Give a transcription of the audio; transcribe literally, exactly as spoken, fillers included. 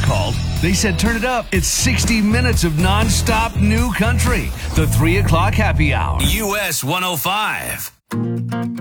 called. They said, turn it up. It's sixty minutes of nonstop new country. The three o'clock happy hour. U S one oh five.